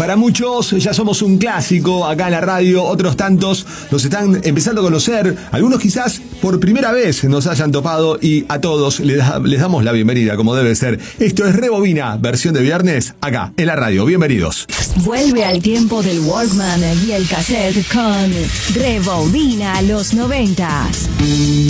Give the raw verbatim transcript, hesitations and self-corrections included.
Para muchos ya somos un clásico acá en la radio, otros tantos nos están empezando a conocer, algunos quizás por primera vez nos hayan topado y a todos les, da, les damos la bienvenida como debe ser. Esto es Rebobina, versión de viernes, acá en la radio. Bienvenidos. Vuelve al tiempo del Walkman y el cassette con Rebobina los noventas.